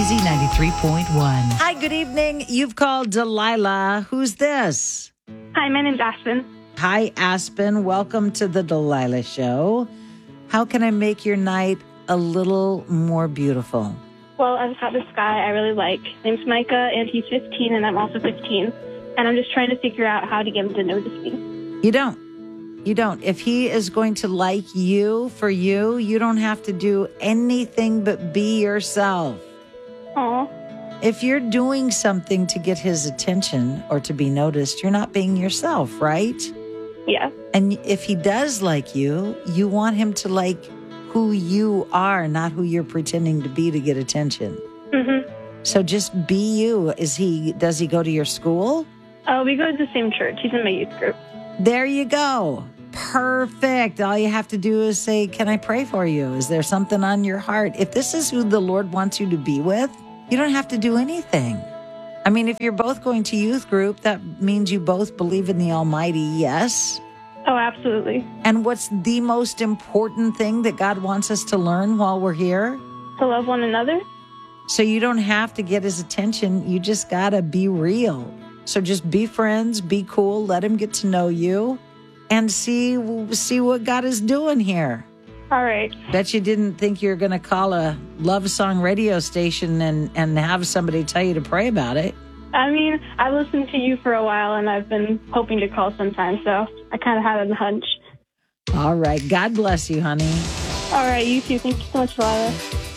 Z93.1. Hi, good evening. You've called Delilah. Who's this? Hi, my name's Aspen. Hi, Aspen. Welcome to the Delilah Show. How can I make your night a little more beautiful? Well, I've got this guy I really like. His name's Micah, and he's 15, and I'm also 15. And I'm just trying to figure out how to get him to notice me. You don't. If he is going to like you for you, you don't have to do anything but be yourself. Aw. If you're doing something to get his attention or to be noticed, you're not being yourself, right? Yeah. And if he does like you, you want him to like who you are, not who you're pretending to be to get attention. Mm-hmm. So just be you. Does he go to your school? Oh, we go to the same church. He's in my youth group. There you go. Perfect. All you have to do is say, can I pray for you? Is there something on your heart? If this is who the Lord wants you to be with, you don't have to do anything. I mean, if you're both going to youth group, that means you both believe in the Almighty, yes? Oh, absolutely. And what's the most important thing that God wants us to learn while we're here? To love one another? So you don't have to get his attention. You just got to be real. So just be friends, be cool, let him get to know you, and see what God is doing here. All right. Bet you didn't think you were going to call a love song radio station and have somebody tell you to pray about it. I mean, I listened to you for a while, and I've been hoping to call sometime, so I kind of had a hunch. All right. God bless you, honey. All right, you too. Thank you so much, Lila.